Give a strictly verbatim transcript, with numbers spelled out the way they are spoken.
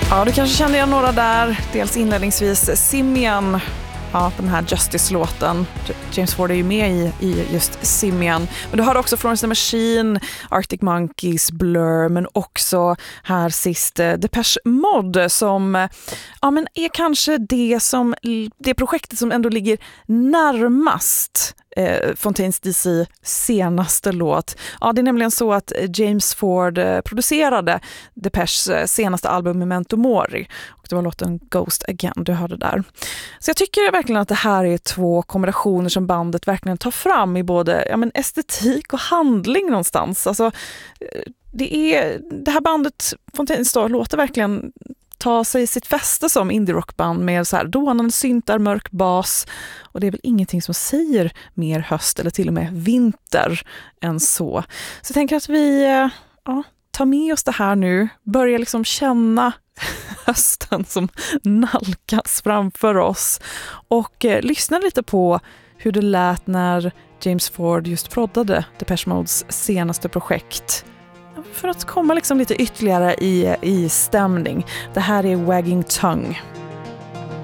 Ja, du kanske kände igen några där. Dels inledningsvis Simian, ja, den här Justice-låten. James Ford är ju med i, i just Simian. Men du hörde också Florence and the Machine, Arctic Monkeys, Blur, men också här sist Depeche Mode som ja, men är kanske det, som, det projektet som ändå ligger närmast eh, Fontaines D C senaste låt. Ja, det är nämligen så att James Ford eh, producerade Depeches senaste album Memento Mori. Och det var låten Ghost Again du hörde där. Så jag tycker verkligen att det här är två kombinationer som bandet verkligen tar fram i både ja, men estetik och handling någonstans. Alltså, det, är, det här bandet Fontaines då låter verkligen ta sig sitt fäste som indie-rockband med så här dånande syntar, mörk bas, och det är väl ingenting som säger mer höst eller till och med vinter än så. Så jag tänker att vi ja, tar med oss det här nu, börjar liksom känna hösten som nalkas framför oss och eh, lyssna lite på hur det lät när James Ford just proddade Depeche Modes senaste projekt. För att komma liksom lite ytterligare i, i stämning. Det här är Wagging Tongue.